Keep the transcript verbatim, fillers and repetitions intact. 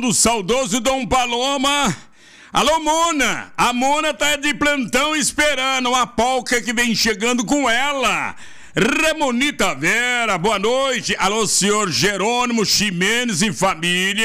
do saudoso Dom Paloma. Alô, Mona. A Mona tá de plantão esperando a polca que vem chegando com ela. Ramonita Vera, boa noite. Alô, senhor Jerônimo Ximenes e família.